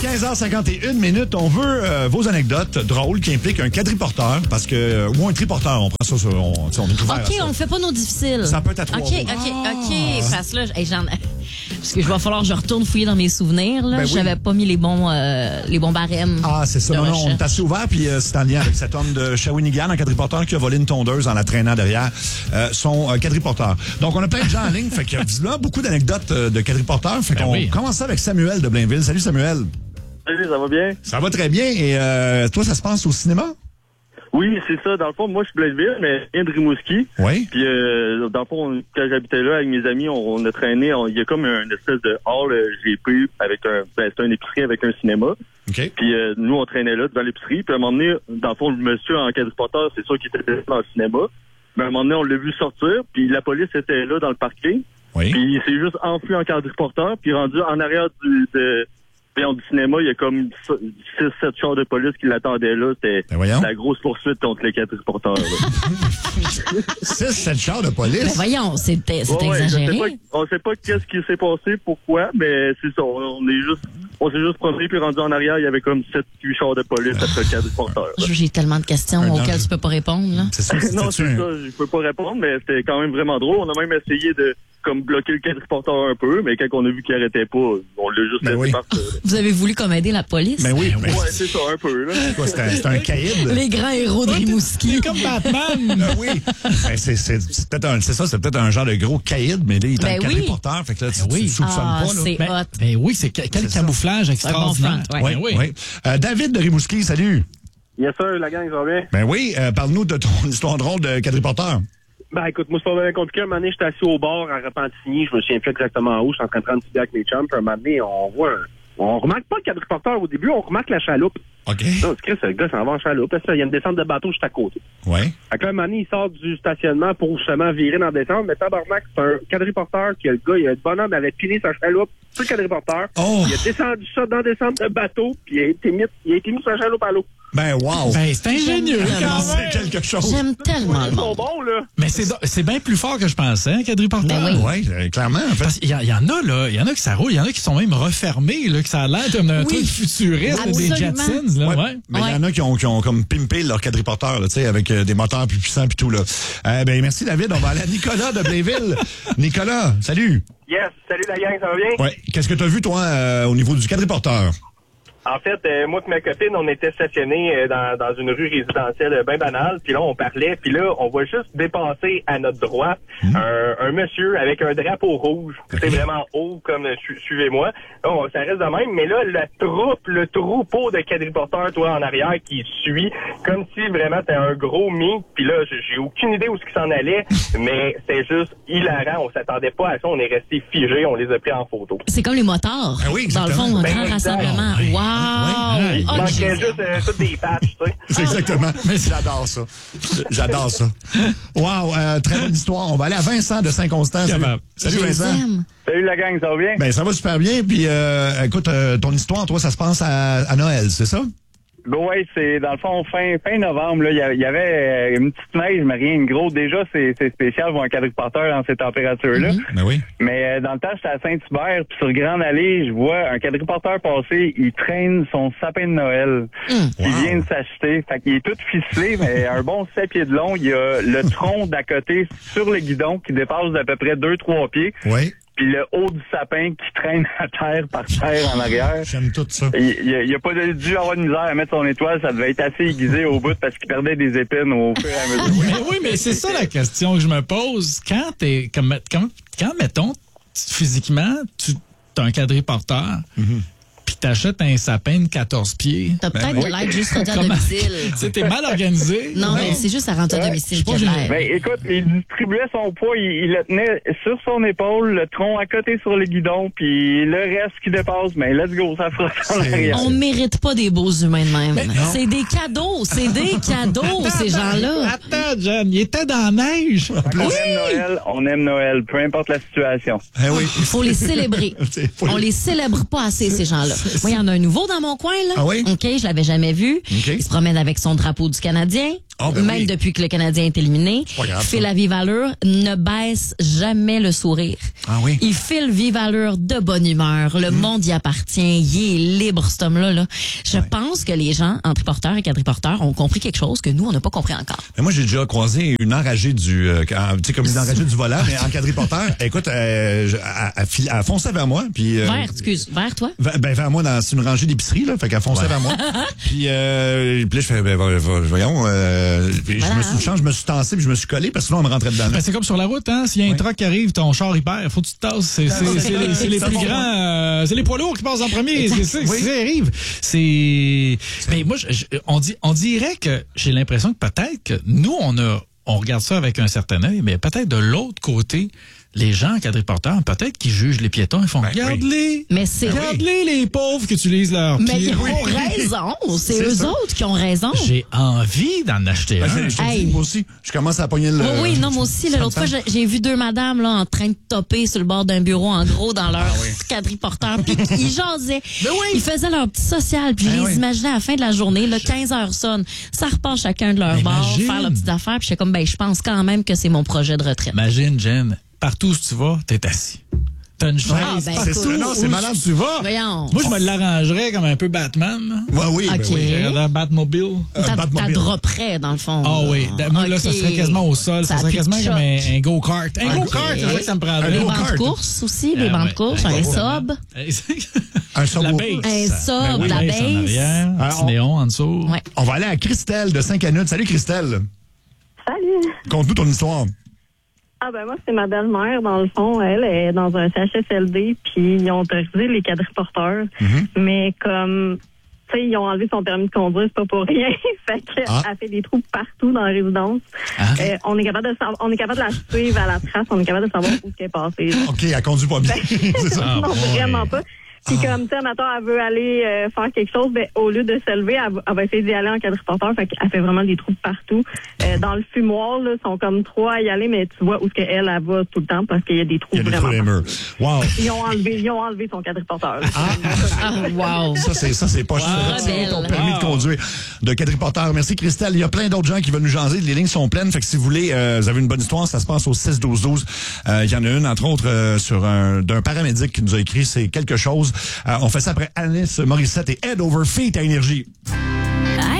15h51. On veut vos anecdotes drôles qui impliquent un quadriporteur, parce que ou un triporteur, on prend ça sur, on est ouvert à ça. On le fait pas nos difficiles. Ça peut être à 3 OK. Parce que là, parce que je vais falloir que je retourne fouiller dans mes souvenirs. Là. Ben oui. J'avais pas mis les bons barèmes. Ah, c'est ça. Non, on est assez ouvert, puis c'est en lien avec cet homme de Shawinigan, un quadriporteur qui a volé une tondeuse en la traînant derrière son quadriporteur. Donc, on a plein de gens en ligne, fait que visiblement beaucoup d'anecdotes de quadriporteurs. Fait qu'on commence ça avec Samuel de Blainville. Salut Samuel. Salut, ça va bien? Ça va très bien. Et toi, ça se passe au cinéma? Oui, c'est ça. Dans le fond, moi, je suis Blainville, mais vient de Rimouski. Oui. Puis, dans le fond, quand j'habitais là avec mes amis, on a traîné. Il y a comme une espèce de hall GP avec c'est une épicerie avec un cinéma. OK. Puis, nous, on traînait là devant l'épicerie. Puis, à un moment donné, dans le fond, le monsieur en quadriporteur, c'est sûr qu'il était dans le cinéma. Mais à un moment donné, on l'a vu sortir. Puis, la police était là dans le parking. Oui. Puis, il s'est juste enfui en quadriporteur. Puis, rendu en arrière du cinéma, il y a comme 6-7 chars de police qui l'attendaient là. C'était la grosse poursuite contre les quadriporteurs. 6-7 chars de police? Mais voyons, c'est exagéré. On sait pas qu'est-ce qui s'est passé, pourquoi, mais c'est ça. On s'est juste promené, puis rendu en arrière, il y avait comme 7-8 chars de police après le quadriporteur. J'ai tellement de questions auxquelles tu peux pas répondre. Là. C'est ça, non, c'est ça. Je peux pas répondre, mais c'était quand même vraiment drôle. On a même essayé de bloquer le quadriporteur un peu, mais quand on a vu qu'il arrêtait pas, on l'a juste laissé partir. Vous avez voulu comme aider la police? Ben oui. Ouais, c'est ça, un peu. Là. C'est quoi, c'est un caïd? Les grands héros de Rimouski. Comme Batman. Oui. Ben, c'est peut-être un genre de gros caïd, mais là, il est en quadriporteur. Fait que là, tu soupçonnes pas. C'est hot. Ben oui, quel camouflage extraordinaire. Oui. David de Rimouski, salut. Yes, sir, la gang, ça va bien? Ben oui, parle-nous de ton histoire drôle de quadriporteur. Ben écoute, moi c'est pas bien compliqué. Un moment donné, j'étais assis au bord à Repentigny, je me souviens plus exactement où, je suis en train de prendre une petite avec mes chums, puis un moment donné, on remarque pas le quadriporteur au début, on remarque la chaloupe. OK. Non, c'est que le gars s'en va en chaloupe. Il y a une descente de bateau juste à côté. Ouais. Fait que là, un moment donné, il sort du stationnement pour justement virer dans la descente, mais tabarnak, c'est un quadriporteur qui, le bonhomme avait pilé sa chaloupe sur le quadriporteur. Oh. Il a descendu ça dans la descente de bateau, puis il a été mis sur la chaloupe à l'eau. Ben, wow! Ben, c'est ingénieux, quand même! C'est quelque chose! J'aime tellement le Ils sont monde. bons, là! Mais c'est bien plus fort que je pensais, un quadriporteur. Ben oui, clairement. En fait. Parce qu'il y en a, là, il y en a qui ça roule, il y en a qui sont même refermés, là, que ça a l'air comme un truc futuriste, des Jetsons, là, ouais. Mais il y en a qui ont comme pimpé leur quadriporteur, là, tu sais, avec des moteurs plus puissants puis tout, là. Ben, merci, David. On va aller à Nicolas de Blainville. Nicolas, salut! Yes! Salut la gang, ça va bien? Ouais. Qu'est-ce que tu as vu, toi, au niveau du quadriporteur? En fait, moi et ma copine, on était stationnés dans une rue résidentielle bien banale, puis là, on parlait, puis là, on voit juste dépasser à notre droite un monsieur avec un drapeau rouge. C'est vraiment haut, comme suivez-moi. Là, ça reste de même, mais là, le troupeau de quadriporteurs, toi, en arrière, qui suit, comme si vraiment c'était un gros mythe, puis là, j'ai aucune idée où ce qui s'en allait, mais c'est juste hilarant, on s'attendait pas à ça, on est resté figés, on les a pris en photo. C'est comme les motards. Ah oui, dans le fond, un grand rassemblement. Wow! Il manquait juste toutes des patchs, tu sais. C'est exactement. Mais j'adore ça. J'adore ça. Wow, très bonne histoire. On va aller à Vincent de Saint-Constant. Salut Vincent. Salut la gang, ça va bien? Ben, ça va super bien. Puis, écoute, ton histoire, toi, ça se passe à Noël, c'est ça? Ben ouais, c'est dans le fond fin novembre, là, il y avait une petite neige, mais rien de gros. Déjà, c'est spécial voir un quadriporteur dans ces températures-là. Ben oui. Mais dans le temps, j'étais à Saint-Hubert, puis sur Grande Allée, je vois un quadriporteur passer, il traîne son sapin de Noël. Il vient de s'acheter. Fait qu'il est tout ficelé, mais un bon 7 pieds de long. Il y a le tronc d'à côté sur le guidon qui dépasse d'à peu près 2-3 pieds. Oui. Puis le haut du sapin qui traîne à terre par terre en arrière. J'aime tout ça. Il a pas dû avoir de misère à mettre son étoile, ça devait être assez aiguisé au bout parce qu'il perdait des épines au fur et à mesure. Oui, mais c'est ça la question que je me pose. Quand mettons, physiquement, tu as un quadriporteur, puis t'achètes un sapin de 14 pieds. T'as peut-être de l'aide juste rentrée à domicile. T'es mal organisé. Non, mais c'est juste à rentrer à domicile qu'il y a de l'aide. Ben, écoute, il distribuait son poids, il le tenait sur son épaule, le tronc à côté sur le guidon, puis le reste qui dépasse, ben let's go, ça frotte en arrière. On mérite pas des beaux humains de même. C'est des cadeaux, ces gens-là. Attends, John, il était dans la neige. On aime Noël, peu importe la situation. Eh oui. Il faut les célébrer. On les célèbre pas assez, ces gens-là. Moi, il y en a un nouveau dans mon coin, là. Ah oui? OK, je l'avais jamais vu. OK. Il se promène avec son drapeau du Canadien. Ah, ben Même oui. depuis que le Canadien est éliminé. pas grave, Il fait ça. la vive allure, ne baisse jamais le sourire. Ah oui? Il file vive allure de bonne humeur. Le monde y appartient. Il est libre, cet homme-là. Là. Je pense que les gens, en triporteurs et quadriporteurs, ont compris quelque chose que nous, on n'a pas compris encore. Mais moi, j'ai déjà croisé une enragée tu sais, comme une enragée du volant, mais en quadriporteur. Écoute, elle fonçait vers moi, puis... vers toi? Vers moi, c'est une rangée d'épicerie, là. Fait qu'elle fonçait vers moi. Puis là, je fais, voyons, puis je me suis tassé, puis je me suis collé, parce que là, on me rentrait dedans. Ben, c'est comme sur la route, hein. S'il y a un truck qui arrive, ton char, il perd. Faut que tu te tasses. C'est les plus grands, c'est les poids lourds qui passent en premier. C'est ça qui arrive. Mais moi, on dirait que j'ai l'impression que peut-être que nous, on regarde ça avec un certain œil, mais peut-être de l'autre côté, les gens quadriporteurs, peut-être qu'ils jugent les piétons, ils font regarde-les. Mais c'est Regarde-les, les pauvres qui utilisent leurs pieds. Mais ils ont raison. C'est eux ça. autres qui ont raison. J'ai envie d'en acheter un. Je te dis, moi aussi, je commence à pogner le... Oui, non, moi aussi. L'autre fois, j'ai vu deux madames là en train de topper sur le bord d'un bureau, en gros, dans leur quadriporteur. Puis ils jasaient. Ils faisaient leur petit social. Puis je les imaginais à la fin de la journée, là, 15 heures sonne. Ça repart chacun de leur bord, faire leurs petites affaires. Puis j'étais comme, je pense quand même que c'est mon projet de retraite. Imagine, Jen, partout où tu vas, t'es assis. T'as une chaise. C'est ça, non, c'est malade, tu vas. Voyons. Moi, je me l'arrangerais comme un peu Batman. Oui. OK. Dans Batmobile. T'as dropperais, dans le fond. Ah oui. Moi, là, ça serait quasiment au sol. Ça serait quasiment comme un go-kart. Un go-kart, c'est vrai que ça me prendrait. Des go-kart. bancs de course aussi, des bancs de course, un sub. Un sub. La base. Un sub, la En base. arrière, un petit néon en dessous. Ouais. On va aller à Christelle de Saint-Canute. Salut, Christelle. Salut! Conte-nous ton histoire. Moi, c'est ma belle-mère, dans le fond. Elle est dans un CHSLD, puis ils ont autorisé les quadriporteurs. Mais comme, tu sais, ils ont enlevé son permis de conduire, c'est pas pour rien. Fait qu'elle fait des trous partout dans la résidence. On est capable de la suivre à la trace, on est capable de savoir où elle est passée. OK, elle conduit pas bien. C'est ça. Non, vraiment pas. Puis comme ça, maintenant, elle veut aller faire quelque chose, au lieu de se lever, elle va essayer d'y aller en quadriporteur. Fait qu'elle fait vraiment des trous partout. Dans le fumoir, là, sont comme trois à y aller, mais tu vois où elle va tout le temps parce qu'il y a des trous Il y a des vraiment. trous dans les murs. Wow. Ils ont enlevé son quadriporteur. Wow. Ça, c'est pas juste ton permis de conduire de quadriporteur. Merci, Christelle. Il y a plein d'autres gens qui veulent nous jaser. Les lignes sont pleines. Fait que si vous voulez, vous avez une bonne histoire, ça se passe au 6-12-12. Il y en a une, entre autres, d'un paramédic qui nous a écrit, c'est quelque chose. On fait ça après Alice Morissette et Head Over Feet à Énergie.